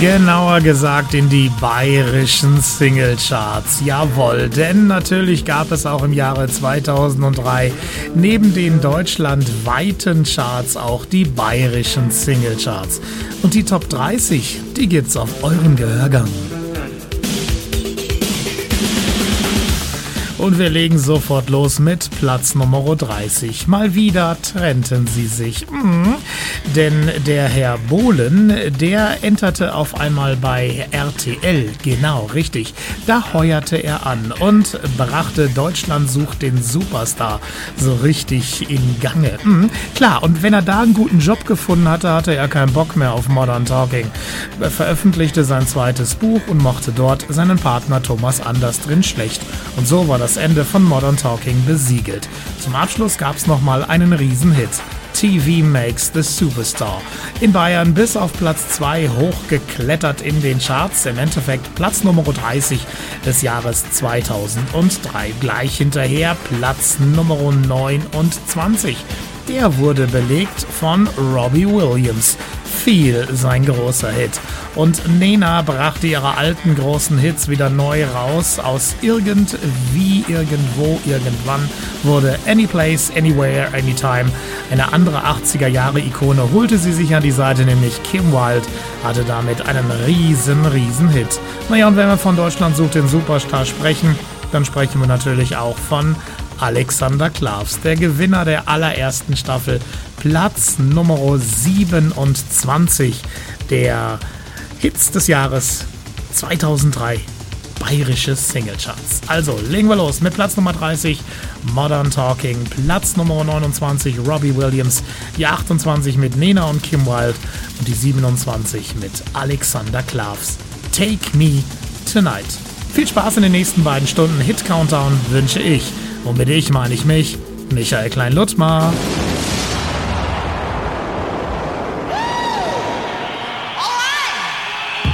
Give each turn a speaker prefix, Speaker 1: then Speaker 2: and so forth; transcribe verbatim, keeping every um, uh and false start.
Speaker 1: Genauer gesagt in die bayerischen Singlecharts. Jawohl, denn natürlich gab es auch im Jahre zweitausenddrei neben den deutschlandweiten Charts auch die bayerischen Singlecharts. Und die Top dreißig, die gibt's auf euren Gehörgang. Und wir legen sofort los mit Platz Nummer dreißig. Mal wieder trennten sie sich. Mhm. Denn der Herr Bohlen, der enterte auf einmal bei R T L. Genau, richtig. Da heuerte er an und brachte Deutschland sucht den Superstar so richtig in Gange. Mhm. Klar, und wenn er da einen guten Job gefunden hatte, hatte er keinen Bock mehr auf Modern Talking. Er veröffentlichte sein zweites Buch und mochte dort seinen Partner Thomas Anders drin schlecht. Und so war das Ende von Modern Talking besiegelt. Zum Abschluss gab es nochmal einen Riesenhit. T V makes the Superstar. In Bayern bis auf Platz zwei hochgeklettert in den Charts. Im Endeffekt Platz Nummer dreißig des Jahres zweitausenddrei. Gleich hinterher Platz Nummer neunundzwanzig. Der wurde belegt von Robbie Williams. Feel, sein großer Hit. Und Nena brachte ihre alten großen Hits wieder neu raus. Aus irgendwie, irgendwo, irgendwann wurde Anyplace, Anywhere, Anytime eine andere achtziger-Jahre-Ikone. Holte sie sich an die Seite, nämlich Kim Wilde hatte damit einen riesen, riesen Hit. Naja, und wenn wir von Deutschland sucht den Superstar sprechen, dann sprechen wir natürlich auch von Alexander Klavs, der Gewinner der allerersten Staffel, Platz Nummer siebenundzwanzig der Hits des Jahres zweitausenddrei, bayerische Singlecharts. Also, legen wir los mit Platz Nummer dreißig, Modern Talking, Platz Nummer neunundzwanzig, Robbie Williams, die achtundzwanzig mit Nena und Kim Wilde und die siebenundzwanzig mit Alexander Klavs, Take Me Tonight. Viel Spaß in den nächsten beiden Stunden Hit Countdown wünsche ich. Und mit ich meine ich mich, Michael Klein-Luttmar.